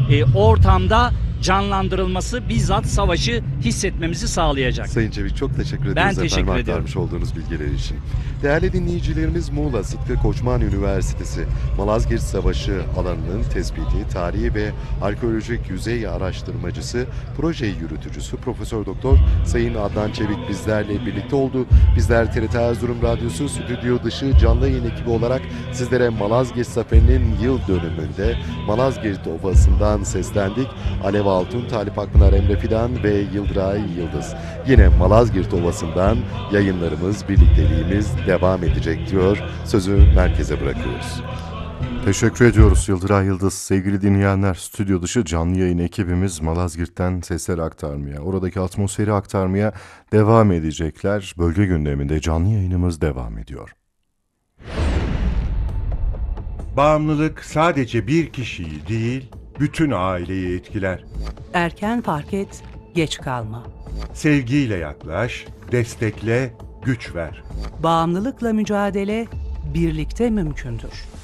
ortamda canlandırılması bizzat savaşı hissetmemizi sağlayacak. Sayın Çevik, çok teşekkür ederiz Ben teşekkür efendim ediyorum. aktarmış olduğunuz bilgiler için. Değerli dinleyicilerimiz, Muğla Sıtkı Koçman Üniversitesi Malazgirt Savaşı alanının tespiti, tarihi ve arkeolojik yüzey araştırmacısı, proje yürütücüsü Profesör Doktor Sayın Adnan Çevik bizlerle birlikte oldu. Bizler TRT Erzurum Radyosu stüdyo dışı canlı yayın ekibi olarak sizlere Malazgirt Zaferi'nin yıl dönümünde Malazgirt Ovası'ndan seslendik. Alev Altun, Talip Akpınar, Emre Fidan ve Yıldıray Yıldız. Yine Malazgirt Ovası'ndan yayınlarımız, birlikteliğimiz devam edecek diyor. Sözü merkeze bırakıyoruz. Teşekkür ediyoruz Yıldıray Yıldız. Sevgili dinleyenler, stüdyo dışı canlı yayın ekibimiz Malazgirt'ten sesleri aktarmaya, oradaki atmosferi aktarmaya devam edecekler. Bölge gündeminde canlı yayınımız devam ediyor. Bağımlılık sadece bir kişiyi değil, bütün aileyi etkiler. Erken fark et, geç kalma. Sevgiyle yaklaş, destekle, güç ver. Bağımlılıkla mücadele birlikte mümkündür.